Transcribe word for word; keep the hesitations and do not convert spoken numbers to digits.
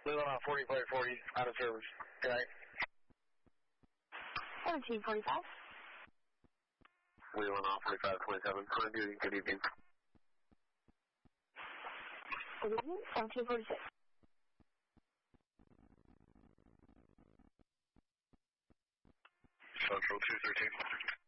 Leland on forty-five forty, out of service. Good night. seventeen forty-five. Leland on forty-five twenty-seven, on duty, good evening. Good evening, seventeen forty-six. Central two thirteen.